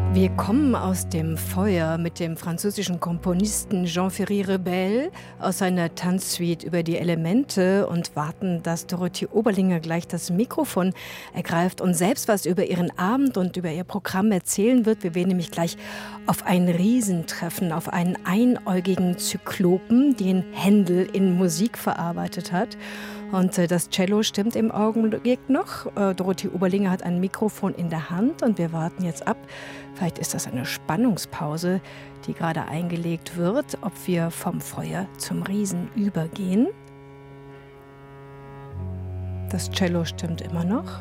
Wir kommen aus dem Feuer mit dem französischen Komponisten Jean-Ferry Rebel aus seiner Tanzsuite über die Elemente und warten, dass Dorothee Oberlinger gleich das Mikrofon ergreift und selbst was über ihren Abend und über ihr Programm erzählen wird. Wir werden nämlich gleich auf ein Riesentreffen, auf einen einäugigen Zyklopen, den Händel in Musik verarbeitet hat. Und das Cello stimmt im Augenblick noch. Dorothee Oberlinger hat ein Mikrofon in der Hand und wir warten jetzt ab. Vielleicht ist das eine Spannungspause, die gerade eingelegt wird, ob wir vom Feuer zum Riesen übergehen. Das Cello stimmt immer noch.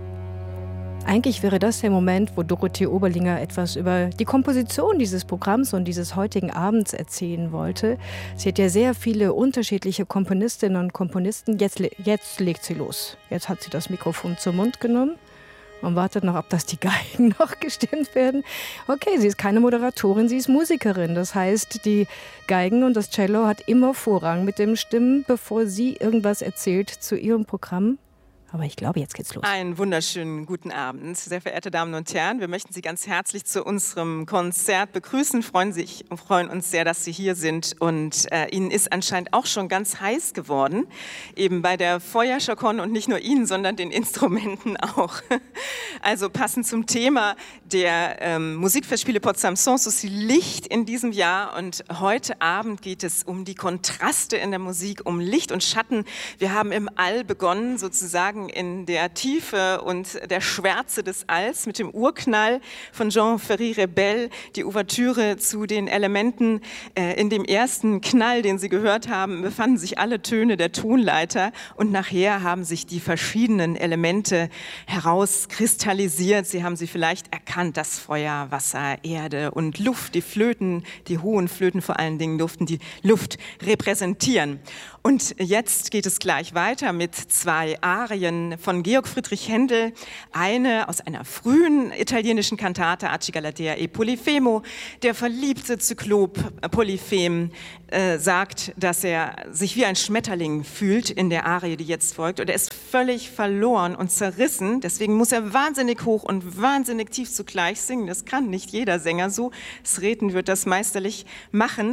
Eigentlich wäre das der Moment, wo Dorothee Oberlinger etwas über die Komposition dieses Programms und dieses heutigen Abends erzählen wollte. Sie hat ja sehr viele unterschiedliche Komponistinnen und Komponisten. Jetzt legt sie los. Jetzt hat sie das Mikrofon zum Mund genommen und wartet noch, ob das die Geigen noch gestimmt werden. Okay, sie ist keine Moderatorin, sie ist Musikerin. Das heißt, die Geigen und das Cello hat immer Vorrang mit dem Stimmen, bevor sie irgendwas erzählt zu ihrem Programm. Aber ich glaube, jetzt geht's los. Einen wunderschönen guten Abend, sehr verehrte Damen und Herren. Wir möchten Sie ganz herzlich zu unserem Konzert begrüßen. Freuen uns sehr, dass Sie hier sind. Und Ihnen ist anscheinend auch schon ganz heiß geworden, eben bei der Feuerschokon und nicht nur Ihnen, sondern den Instrumenten auch. Also passend zum Thema der Musikfestspiele Potsdam Sans Souci Licht in diesem Jahr. Und heute Abend geht es um die Kontraste in der Musik, um Licht und Schatten. Wir haben im All begonnen, sozusagen in der Tiefe und der Schwärze des Alls mit dem Urknall von Jean-Ferry Rebel, die Ouvertüre zu den Elementen. In dem ersten Knall, den Sie gehört haben, befanden sich alle Töne der Tonleiter und nachher haben sich die verschiedenen Elemente herauskristallisiert. Sie haben sie vielleicht erkannt, das Feuer, Wasser, Erde und Luft, die Flöten, die hohen Flöten vor allen Dingen durften die Luft repräsentieren. Und jetzt geht es gleich weiter mit zwei Arien von Georg Friedrich Händel. Eine aus einer frühen italienischen Kantate, Aci Galatea e Polifemo. Der verliebte Zyklop Polyphem sagt, dass er sich wie ein Schmetterling fühlt in der Arie, die jetzt folgt. Und er ist völlig verloren und zerrissen. Deswegen muss er wahnsinnig hoch und wahnsinnig tief zugleich singen. Das kann nicht jeder Sänger so. Sreten wird das meisterlich machen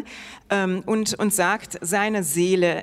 und sagt, seine Seele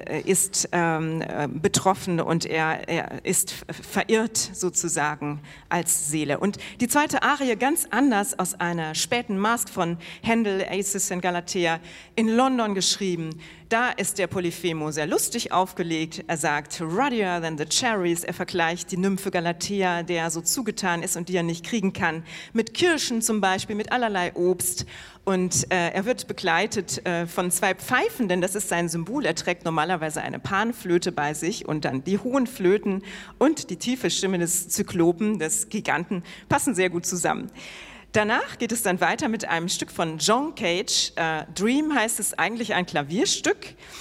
ist betroffen und er ist verirrt sozusagen als Seele. Und die zweite Arie ganz anders aus einer späten Masque von Händel, Acis and Galatea, in London geschrieben. Da ist der Polyphemo sehr lustig aufgelegt. Er sagt, ruddier than the cherries. Er vergleicht die Nymphe Galatea, der so zugetan ist und die er nicht kriegen kann, mit Kirschen zum Beispiel, mit allerlei Obst. Und er wird begleitet von zwei Pfeifen, denn das ist sein Symbol. Er trägt normalerweise eine Panflöte bei sich und dann die hohen Flöten und die tiefe Stimme des Zyklopen, des Giganten, passen sehr gut zusammen. Danach geht es dann weiter mit einem Stück von John Cage. Dream heißt es, eigentlich ein Klavierstück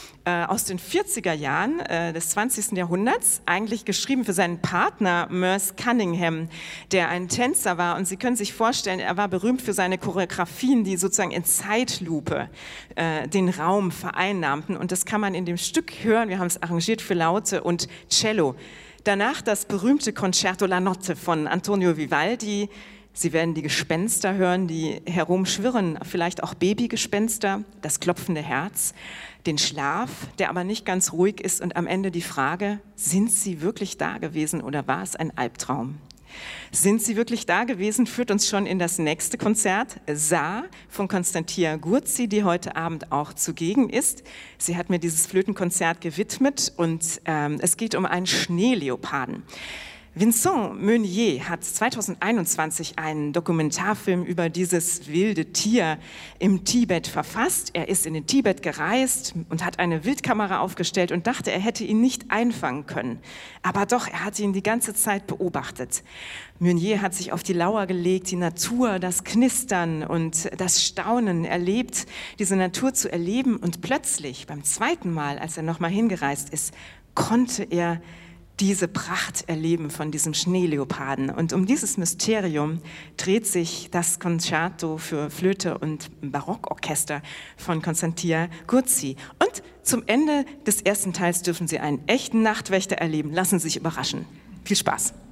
aus den 40er Jahren des 20. Jahrhunderts, eigentlich geschrieben für seinen Partner Merce Cunningham, der ein Tänzer war. Und Sie können sich vorstellen, er war berühmt für seine Choreografien, die sozusagen in Zeitlupe den Raum vereinnahmten. Und das kann man in dem Stück hören. Wir haben es arrangiert für Laute und Cello. Danach das berühmte Concerto La Notte von Antonio Vivaldi. Sie werden die Gespenster hören, die herumschwirren, vielleicht auch Babygespenster, das klopfende Herz, den Schlaf, der aber nicht ganz ruhig ist und am Ende die Frage, sind Sie wirklich da gewesen oder war es ein Albtraum? Sind Sie wirklich da gewesen, führt uns schon in das nächste Konzert, Saar von Konstantia Gurzi, die heute Abend auch zugegen ist. Sie hat mir dieses Flötenkonzert gewidmet und es geht um einen Schneeleoparden. Vincent Meunier hat 2021 einen Dokumentarfilm über dieses wilde Tier im Tibet verfasst. Er ist in den Tibet gereist und hat eine Wildkamera aufgestellt und dachte, er hätte ihn nicht einfangen können. Aber doch, er hat ihn die ganze Zeit beobachtet. Meunier hat sich auf die Lauer gelegt, die Natur, das Knistern und das Staunen erlebt, diese Natur zu erleben. Und plötzlich, beim zweiten Mal, als er nochmal hingereist ist, konnte er diese Pracht erleben von diesem Schneeleoparden. Und um dieses Mysterium dreht sich das Concerto für Flöte und Barockorchester von Konstantia Gurzi. Und zum Ende des ersten Teils dürfen Sie einen echten Nachtwächter erleben. Lassen Sie sich überraschen. Viel Spaß.